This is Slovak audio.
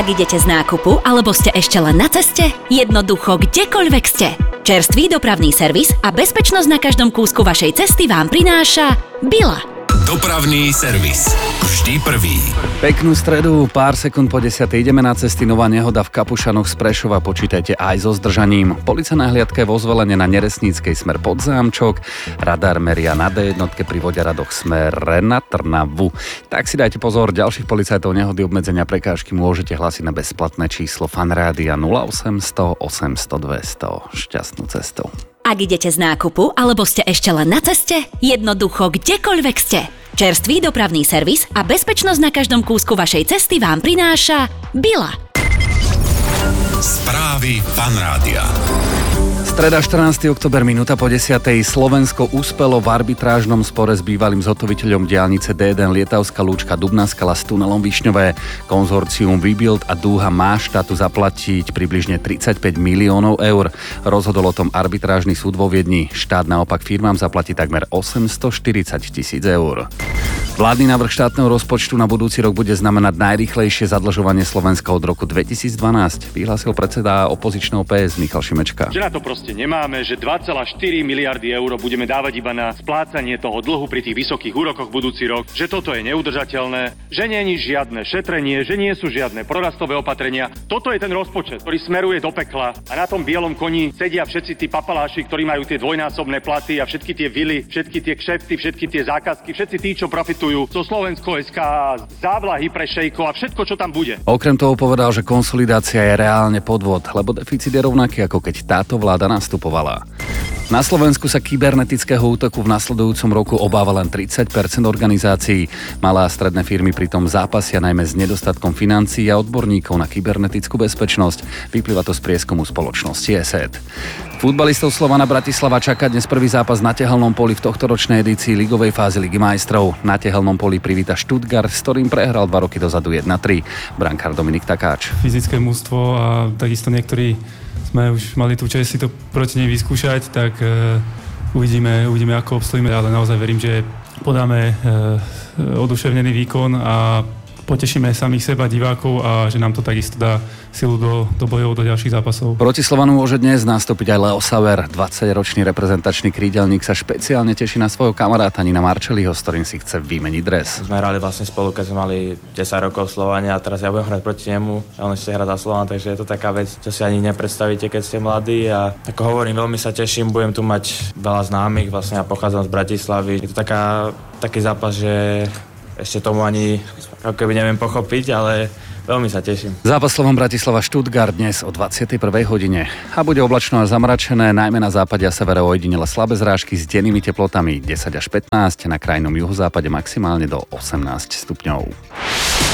Ak idete z nákupu, alebo ste ešte len na ceste, jednoducho kdekoľvek ste. Čerstvý dopravný servis a bezpečnosť na každom kúsku vašej cesty vám prináša Bila. Dopravný servis. Vždy prvý. Peknú stredu, pár sekúnd po 10. ideme na cesty. Nová nehoda v Kapušanoch z Prešova, počítajte aj so zdržaním. Policajná hliadka je vo Zvolene na Neresníckej smer Podzámčok. Radar meria na D1 pri Voderadoch smer na Trnavu. Tak si dajte pozor, ďalších policajtov nehody, obmedzenia, prekážky môžete hlásiť na bezplatné číslo Fanrádia 0800 800 200. Šťastnú cestu. Ak idete z nákupu, alebo ste ešte len na ceste, jednoducho kdekoľvek ste. Čerstvý dopravný servis a bezpečnosť na každom kúsku vašej cesty vám prináša Bila. Správy Fanrádia. Streda 14. október, minúta po 10. Slovensko uspelo v arbitrážnom spore s bývalým zhotoviteľom diaľnice D1 Lietavská Lúčka Dubná Skala s tunelom Višňové. Konzorcium Webuild a Dúha má štátu zaplatiť približne 35 miliónov eur. Rozhodol o tom arbitrážny súd vo Viedni. Štát naopak firmám zaplatí takmer 840 000 eur. Vládny návrh štátneho rozpočtu na budúci rok bude znamenať najrýchlejšie zadlžovanie Slovenska od roku 2012, vyhlásil predseda opozičného PS Michal Šimečka. Že na to proste nemáme, že 2,4 miliardy eur budeme dávať iba na splácanie toho dlhu pri tých vysokých úrokoch budúci rok, že toto je neudržateľné, že nie je žiadne šetrenie, že nie sú žiadne prorastové opatrenia. Toto je ten rozpočet, ktorý smeruje do pekla a na tom bielom koni sedia všetci tí papaláši, ktorí majú tie dvojnásobné platy a všetky tie vily, všetky tie kšefty, všetky tie zákazky, všetci tí, čo profitujú zo Slovensko.sk, závlahy pre šejkov a všetko, čo tam bude. Okrem toho povedal, že konsolidácia je reálne podvod, lebo deficit je rovnaký, ako keď táto vláda nastupovala. Na Slovensku sa kybernetického útoku v nasledujúcom roku obáva len 30% organizácií. Malé a stredné firmy pritom zápasia najmä s nedostatkom financií a odborníkov na kybernetickú bezpečnosť. Vyplýva to z prieskumu spoločnosti ESET. Futbalistov Slovana Bratislava čaká dnes prvý zápas na tehelnom poli v tohtoročnej edícii ligovej fázy Ligy majstrov. Na tehelnom poli privíta Stuttgart, s ktorým prehral 2 roky dozadu 1-3. Brankár Dominik Takáč. Fyzické mužstvo a takisto niektorí sme už mali tú časť si to proti nej vyskúšať, tak uvidíme ako obstojíme, ale naozaj verím, že podáme oduševnený výkon a potešíme samých seba, divákov a že nám to takisto dá silu do bojov, do ďalších zápasov. Proti Slovanu môže dnes nastúpiť aj Leo Sauer. 20-ročný reprezentačný krídelník sa špeciálne teší na svojho kamaráta Nina Marčeliho, s ktorým si chce vymeniť dres. Sme hrali vlastne spolu, keď sme mali 10 rokov v Slovane a teraz ja budem hrať proti nemu a on ešte hrá za Slovan, takže je to taká vec, čo si ani nepredstavíte, keď ste mladí a ako hovorím, veľmi sa teším, budem tu mať veľa známych, vlastne ja pochádzam z Bratislavy. Je to taký zápas, že ešte tomu ani ako keby neviem pochopiť, ale veľmi sa teším. Zápas Slovan Bratislava Stuttgart dnes o 21. hodine. A bude oblačno a zamračené, najmä na západe a severe ojedinele slabé zrážky s dennými teplotami 10 až 15, na krajnom juhozápade maximálne do 18 stupňov.